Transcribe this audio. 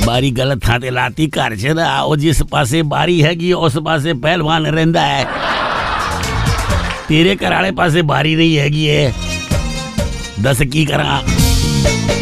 बारी गलत थां ते लाती घर च ना ओ जिस पासे बारी हैगी उस पासे पहलवान रहिंदा है। तेरे घर वाले पासे बारी नहीं हैगी है, दस की करा।